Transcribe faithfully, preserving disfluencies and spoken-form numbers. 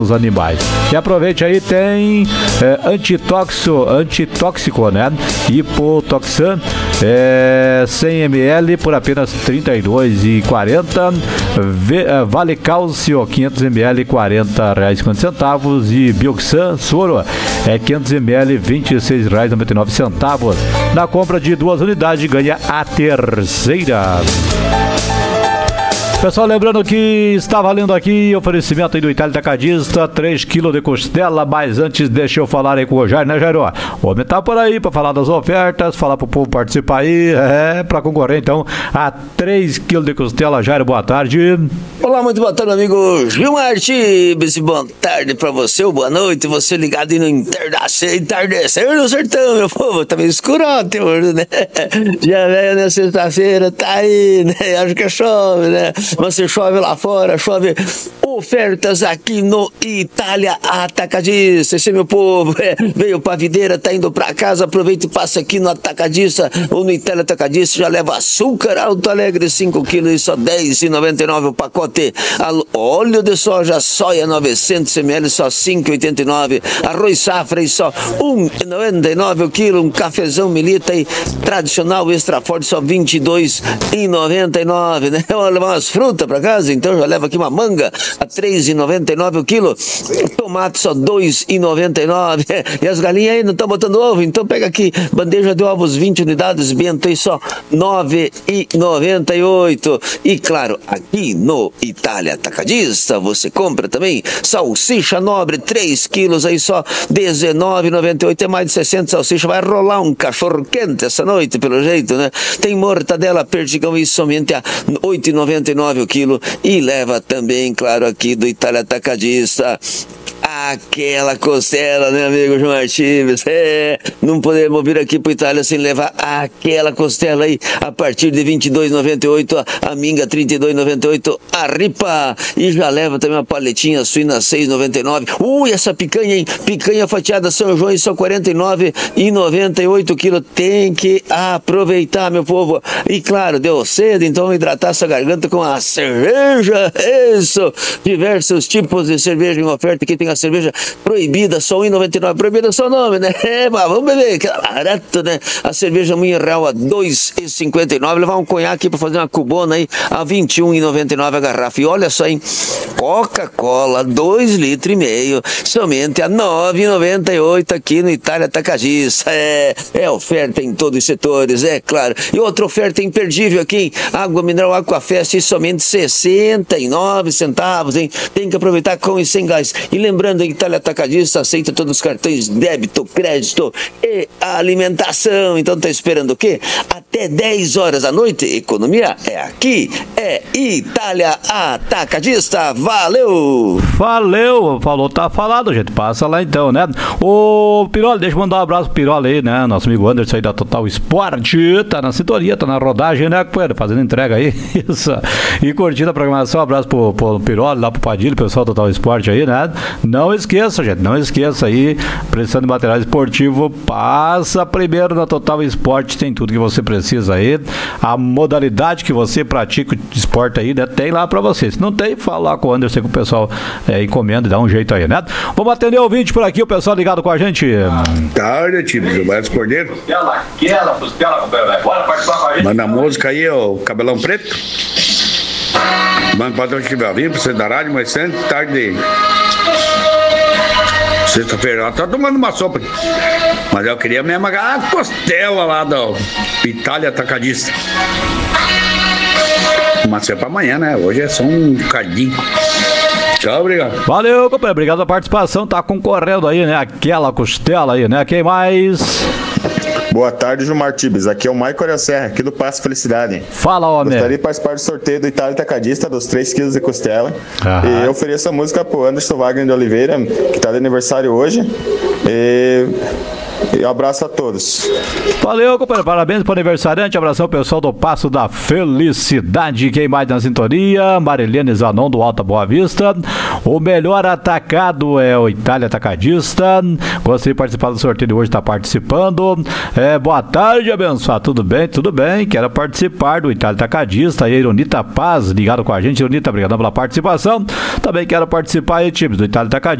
os animais. E aproveite aí, tem é, antitóxico, antitóxico, né? Hipotoxan, é, cem mililitros por apenas trinta e dois reais e quarenta centavos. Vale Cálcio, quinhentos mililitros, quarenta reais e cinquenta centavos. E Bioxan Soro, é quinhentos mililitros, vinte e seis reais e noventa e nove centavos. Na compra de duas unidades, ganha a terceira. Pessoal, lembrando que está valendo aqui oferecimento aí do Itália Atacadista, três quilos de costela, mas antes deixa eu falar aí com o Jair, né, Jairo? O homem tá por aí para falar das ofertas, falar pro povo participar aí, é, para concorrer então a três quilos de costela. Jairo, boa tarde. Olá, muito boa tarde, amigo Gilmar Tibes, boa tarde pra você, ou boa noite, você ligado aí no entardecer, entardecer no sertão, meu povo, tá meio escuro ontem, né? Já veio na sexta-feira, tá aí, né? Acho que chove, né? Mas se chove lá fora, chove ofertas aqui no Itália Atacadista. Esse meu povo é, veio pra videira, tá indo pra casa, aproveita e passa aqui no Atacadista ou no Itália Atacadista, já leva açúcar Alto Alegre, cinco quilos e só dez reais e noventa e nove centavos o pacote. Óleo de soja, soia novecentos mililitros, só cinco reais e oitenta e nove centavos. Arroz safra, só um real e noventa e nove centavos o quilo. Um cafezão milita aí, tradicional extra forte, só vinte e dois reais e noventa e nove centavos, né? Eu vou levar umas frutas pra casa, então já leva aqui uma manga a três reais e noventa e nove centavos o quilo. Tomate só dois reais e noventa e nove centavos. E as galinhas aí não estão botando ovo, então pega aqui, bandeja de ovos, vinte unidades, bento aí só nove reais e noventa e oito centavos. E claro, aqui no Itália Atacadista você compra também salsicha nobre, três quilos aí só dezenove reais e noventa e oito centavos. É mais de sessenta salsicha, vai rolar um cachorro quente essa noite pelo jeito, né? Tem mortadela perdigão e somente a oito reais e noventa e nove centavos o quilo. E leva também, claro, aqui do Itália Atacadista aquela costela, né, amigo João Martins? É, não podemos vir aqui pro Itália sem levar aquela costela aí, a partir de vinte e dois reais e noventa e oito centavos, a minga trinta e dois reais e noventa e oito centavos, a ripa, e já leva também uma paletinha suína seis reais e noventa e nove centavos. Ui, essa picanha, hein? Picanha fatiada São João, só quarenta e nove reais e noventa e oito centavos quilo. Tem que aproveitar, meu povo. E claro, deu cedo, então vamos hidratar essa garganta com a cerveja. Isso! Diversos tipos de cerveja em oferta. Aqui tem a cerveja proibida, só um real e noventa e nove centavos. Proibida só o nome, né? É, mas vamos beber, que barato, né? A cerveja Moinho Real a dois reais e cinquenta e nove centavos. Levar um conhaque para fazer uma cubona aí a vinte e um reais e noventa e nove centavos a garrafa. E olha só, hein? Coca-Cola, dois litros e meio, somente a nove reais e noventa e oito centavos aqui no Itália Atacadista. É, é oferta em todos os setores, é claro. E outra oferta imperdível aqui, hein? Água mineral Aquafest, somente sessenta e nove centavos, hein? Tem que aproveitar com e sem gás. E lembrando, a Itália Atacadista aceita todos os cartões débito, crédito e alimentação. Então tá esperando o quê? Até dez horas da noite, economia é aqui, é Itália Atacadista. Valeu! Valeu! Falou, tá falado, gente. Passa lá então, né? Ô, Piroli, deixa eu mandar um abraço pro Piroli aí, né? Nosso amigo Anderson aí da Total Esporte. Tá na sintonia, tá na rodagem, né? Fazendo entrega aí. Isso. E curtindo a programação. Um abraço pro, pro Piroli, lá pro Padilha, pessoal do Total Esporte aí, né? Não esqueça, gente, não esqueça aí, precisando de material esportivo, passa primeiro na Total Esporte, tem tudo que você precisa aí, a modalidade que você pratica de esporte aí, né, tem lá pra você. Se não tem, fala lá com o Anderson, que o pessoal é, encomenda e dá um jeito aí, né? Vamos atender o ouvinte por aqui, o pessoal ligado com a gente. Tarde, time, Gilberto Cordeiro. Aquela costela, bora participar com a gente. Manda a música aí, o Cabelão Preto. Manda o patrão que estiver vivo, você da rádio, mas sempre tarde. Sexta-feira, ela tá tomando uma sopa aqui. Mas eu queria mesmo a costela lá do Itália Atacadista. Mas é pra amanhã, né? Hoje é só um cadinho. Tchau, obrigado. Valeu, companheiro. Obrigado pela participação. Tá concorrendo aí, né? Aquela costela aí, né? Quem mais? Boa tarde, Gilmar Tibes. Aqui é o Maicon da Serra, aqui do Passo Felicidade. Fala, homem. Gostaria de participar do sorteio do Itália Atacadista dos três quilos de costela. Aham. E eu ofereço a música pro Anderson Wagner de Oliveira, que tá de aniversário hoje. E E um abraço a todos. Valeu, companheiro. Parabéns pro aniversariante. Abração, pessoal do Passo da Felicidade. Quem mais na sintonia? Marilene Zanon, do Alta Boa Vista. O melhor atacado é o Itália Atacadista. Gostaria de participar do sorteio de hoje, está participando. É, boa tarde, abençoado. Tudo bem? Tudo bem. Quero participar do Itália Atacadista. E a Ironita Paz, ligado com a gente. Ironita, obrigado pela participação. Também quero participar aí, times do Itália Atacadista.